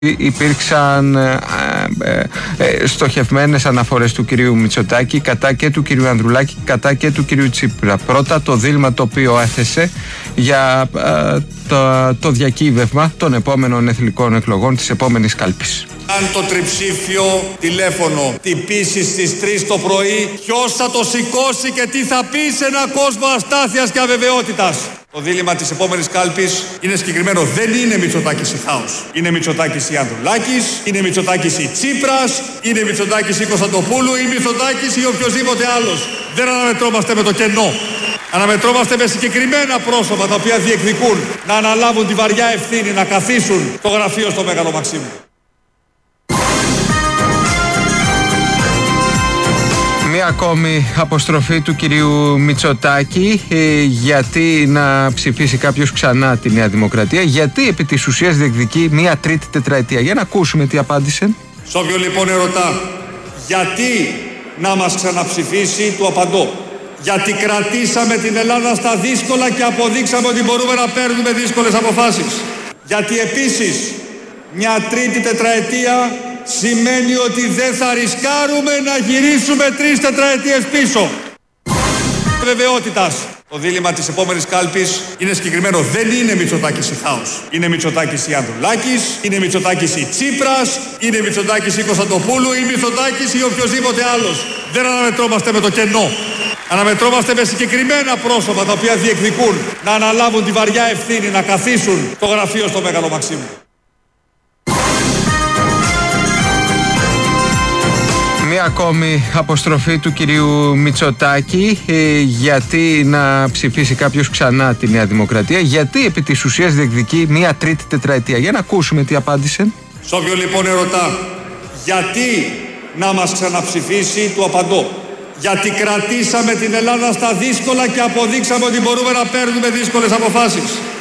Υπήρξαν στοχευμένες αναφορές του κυρίου Μητσοτάκη κατά και του κυρίου Ανδρουλάκη, κατά και του κυρίου Τσίπρα. Πρώτα το δίλημμα το οποίο έθεσε για το διακύβευμα των επόμενων εθνικών εκλογών της επόμενης κάλπης. Αν το τριψήφιο τηλέφωνο τυπήσει στις 3 το πρωί, ποιος θα το σηκώσει και τι θα πει σε έναν κόσμο αστάθειας και αβεβαιότητας. Το δίλημμα της επόμενης κάλπης είναι συγκεκριμένο. Δεν είναι Μητσοτάκης ή Θάος. Είναι Μητσοτάκης ή Ανδρουλάκης, είναι Μητσοτάκης ή Τσίπρας, είναι Μητσοτάκης ή Κωνσταντοπούλου ή Μητσοτάκης ή οποιοδήποτε άλλος. Δεν αναμετρώμαστε με το κενό. Αναμετρώμαστε με συγκεκριμένα πρόσωπα τα οποία διεκδικούν να αναλάβουν τη βαριά ευθύνη να καθίσουν το γραφείο στο Μέγαρο Μαξίμου. Μία ακόμη αποστροφή του κυρίου Μητσοτάκη, γιατί να ψηφίσει κάποιος ξανά τη Νέα Δημοκρατία, γιατί επί της ουσίας διεκδικεί μία τρίτη τετραετία. Για να ακούσουμε τι απάντησε. Σ' όποιον λοιπόν ερωτά γιατί να μας ξαναψηφίσει, του απαντώ. Γιατί κρατήσαμε την Ελλάδα στα δύσκολα και αποδείξαμε ότι μπορούμε να παίρνουμε δύσκολες αποφάσεις. Γιατί επίσης μια τρίτη τετραετία σημαίνει ότι δεν θα ρισκάρουμε να γυρίσουμε 3 τετραετίες πίσω. Βεβαιότητας. Το δίλημμα της επόμενης κάλπης είναι συγκεκριμένο. Δεν είναι Μητσοτάκης ή Θάος. Είναι Μητσοτάκης ή Ανδρουλάκης, είναι Μητσοτάκης ή Τσίπρας, είναι Μητσοτάκης ή Κωνσταντοπούλου ή Μητσοτάκης ή οποιοδήποτε άλλος. Δεν αναμετρώμαστε με το κενό. Αναμετρώμαστε με συγκεκριμένα πρόσωπα τα οποία διεκδικούν να αναλάβουν τη βαριά ευθύνη να καθίσουν το γραφείο στο Μέγαρο Μαξίμου. Μία ακόμη αποστροφή του κυρίου Μητσοτάκη, γιατί να ψηφίσει κάποιος ξανά τη Νέα Δημοκρατία, γιατί επί της ουσίας διεκδικεί μία τρίτη τετραετία. Για να ακούσουμε τι απάντησε. Σ' όποιον λοιπόν ερωτά γιατί να μας ξαναψηφίσει, του απαντώ. Γιατί κρατήσαμε την Ελλάδα στα δύσκολα και αποδείξαμε ότι μπορούμε να παίρνουμε δύσκολες αποφάσεις.